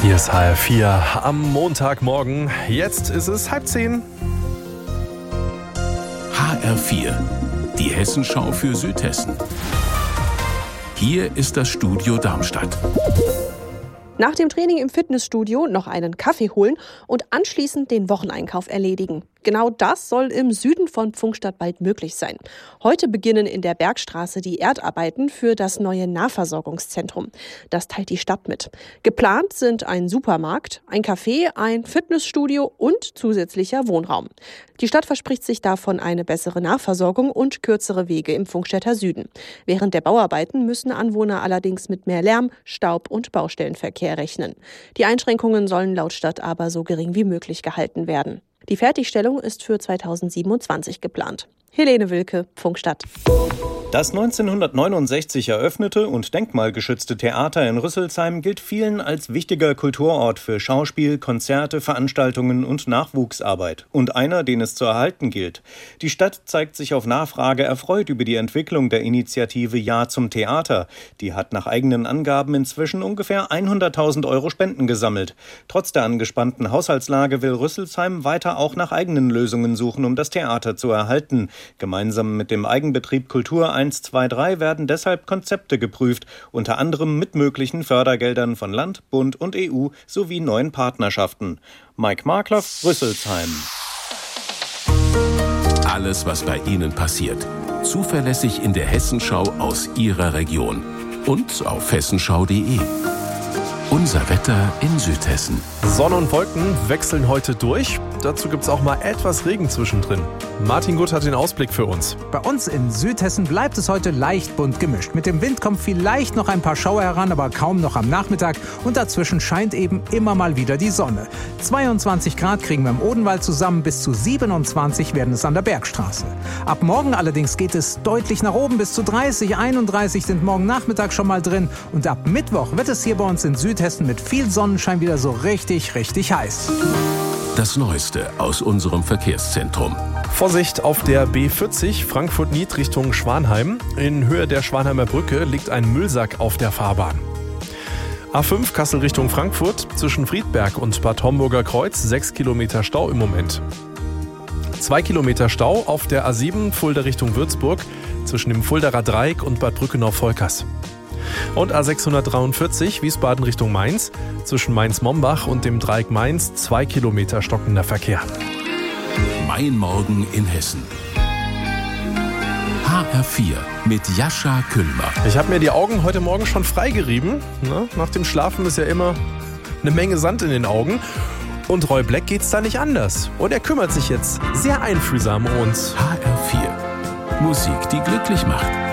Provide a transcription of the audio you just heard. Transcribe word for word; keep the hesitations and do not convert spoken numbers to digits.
Hier ist H R vier am Montagmorgen. Jetzt ist es halb zehn. H R vier, die Hessenschau für Südhessen. Hier ist das Studio Darmstadt. Nach dem Training im Fitnessstudio noch einen Kaffee holen und anschließend den Wocheneinkauf erledigen. Genau das soll im Süden von Pfungstadt bald möglich sein. Heute beginnen in der Bergstraße die Erdarbeiten für das neue Nahversorgungszentrum. Das teilt die Stadt mit. Geplant sind ein Supermarkt, ein Café, ein Fitnessstudio und zusätzlicher Wohnraum. Die Stadt verspricht sich davon eine bessere Nahversorgung und kürzere Wege im Pfungstädter Süden. Während der Bauarbeiten müssen Anwohner allerdings mit mehr Lärm, Staub und Baustellenverkehr rechnen. Die Einschränkungen sollen laut Stadt aber so gering wie möglich gehalten werden. Die Fertigstellung ist für zweitausendsiebenundzwanzig geplant. Helene Wilke, Pfungstadt. Das neunzehnhundertneunundsechzig eröffnete und denkmalgeschützte Theater in Rüsselsheim gilt vielen als wichtiger Kulturort für Schauspiel, Konzerte, Veranstaltungen und Nachwuchsarbeit. Und einer, den es zu erhalten gilt. Die Stadt zeigt sich auf Nachfrage erfreut über die Entwicklung der Initiative Ja zum Theater. Die hat nach eigenen Angaben inzwischen ungefähr hunderttausend Euro Spenden gesammelt. Trotz der angespannten Haushaltslage will Rüsselsheim weiter auch nach eigenen Lösungen suchen, um das Theater zu erhalten. Gemeinsam mit dem Eigenbetrieb Kultur eins zwei drei werden deshalb Konzepte geprüft, unter anderem mit möglichen Fördergeldern von Land, Bund und E U sowie neuen Partnerschaften. Mike Markloff, Rüsselsheim. Alles, was bei Ihnen passiert. Zuverlässig in der Hessenschau aus Ihrer Region. Und auf hessenschau punkt de. Unser Wetter in Südhessen. Sonne und Wolken wechseln heute durch. Dazu gibt es auch mal etwas Regen zwischendrin. Martin Gutt hat den Ausblick für uns. Bei uns in Südhessen bleibt es heute leicht bunt gemischt. Mit dem Wind kommt vielleicht noch ein paar Schauer heran, aber kaum noch am Nachmittag. Und dazwischen scheint eben immer mal wieder die Sonne. zweiundzwanzig Grad kriegen wir im Odenwald zusammen, bis zu siebenundzwanzig werden es an der Bergstraße. Ab morgen allerdings geht es deutlich nach oben, bis zu dreißig, einunddreißig sind morgen Nachmittag schon mal drin. Und ab Mittwoch wird es hier bei uns in Südhessen mit viel Sonnenschein wieder so richtig, richtig heiß. Das Neueste aus unserem Verkehrszentrum. Vorsicht auf der B vierzig Frankfurt-Nied Richtung Schwanheim. In Höhe der Schwanheimer Brücke liegt ein Müllsack auf der Fahrbahn. A fünf Kassel Richtung Frankfurt zwischen Friedberg und Bad Homburger Kreuz sechs Kilometer Stau im Moment. zwei Kilometer Stau auf der A sieben Fulda Richtung Würzburg zwischen dem Fuldaer Dreieck und Bad Brückenau-Volkers. Und A sechshundertdreiundvierzig Wiesbaden Richtung Mainz zwischen Mainz-Mombach und dem Dreieck Mainz zwei Kilometer stockender Verkehr. Mein Morgen in Hessen. H R vier mit Jascha Küllmer. Ich habe mir die Augen heute Morgen schon freigerieben. Na, nach dem Schlafen ist ja immer eine Menge Sand in den Augen. Und Roy Black geht's da nicht anders. Und er kümmert sich jetzt sehr einfühlsam um uns. H R vier. Musik, die glücklich macht.